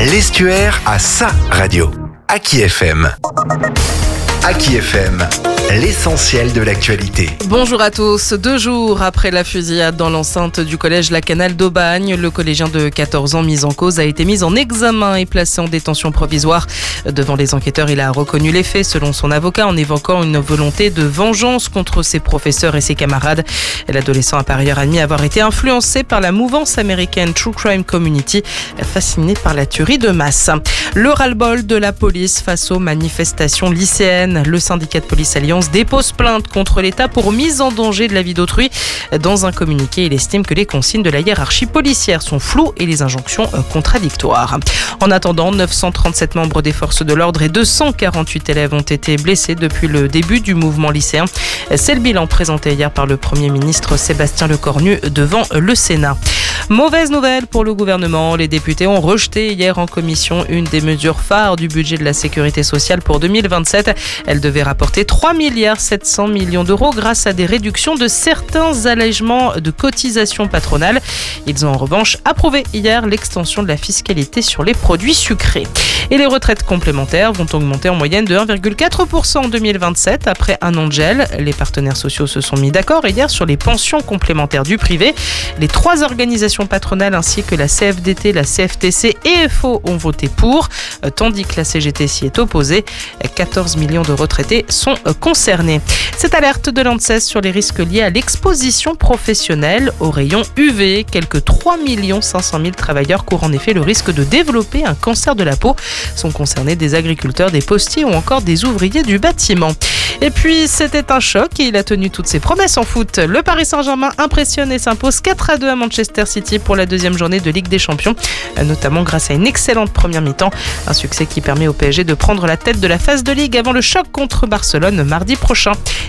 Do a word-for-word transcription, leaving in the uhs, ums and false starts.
L'Estuaire a sa radio. Aki F M. Aki F M, l'essentiel de l'actualité. Bonjour à tous. Deux jours après la fusillade dans l'enceinte du collège La Canale d'Aubagne, le collégien de quatorze ans mis en cause a été mis en examen et placé en détention provisoire. Devant les enquêteurs, il a reconnu les faits selon son avocat en évoquant une volonté de vengeance contre ses professeurs et ses camarades. L'adolescent a par ailleurs admis avoir été influencé par la mouvance américaine True Crime Community, fasciné par la tuerie de masse. Le ras-le-bol de la police face aux manifestations lycéennes. Le syndicat de police Alliance dépose plainte contre l'État pour mise en danger de la vie d'autrui. Dans un communiqué, il estime que les consignes de la hiérarchie policière sont floues et les injonctions contradictoires. En attendant, neuf cent trente-sept membres des forces de l'ordre et deux cent quarante-huit élèves ont été blessés depuis le début du mouvement lycéen. C'est le bilan présenté hier par le Premier ministre Sébastien Lecornu devant le Sénat. Mauvaise nouvelle pour le gouvernement. Les députés ont rejeté hier en commission une des mesures phares du budget de la sécurité sociale pour deux mille vingt-sept. Elle devait rapporter trois milliards sept cents millions d'euros grâce à des réductions de certains allègements de cotisations patronales. Ils ont en revanche approuvé hier l'extension de la fiscalité sur les produits sucrés. Et les retraites complémentaires vont augmenter en moyenne de un virgule quatre pour cent en deux mille vingt-sept après un an de gel. Les partenaires sociaux se sont mis d'accord hier sur les pensions complémentaires du privé. Les trois organisations patronales ainsi que la C F D T, la C F T C et F O ont voté pour, tandis que la C G T s'y est opposée. quatorze millions de retraités sont concernés. Cette alerte de l'ANSES sur les risques liés à l'exposition professionnelle aux rayons U V. Quelques trois millions cinq cent mille travailleurs courent en effet le risque de développer un cancer de la peau. Sont concernés des agriculteurs, des postiers ou encore des ouvriers du bâtiment. Et puis, c'était un choc et il a tenu toutes ses promesses en foot. Le Paris Saint-Germain impressionne et s'impose quatre à deux à Manchester City pour la deuxième journée de Ligue des Champions, notamment grâce à une excellente première mi-temps. Un succès qui permet au P S G de prendre la tête de la phase de Ligue avant le choc contre Barcelone mardi prochain.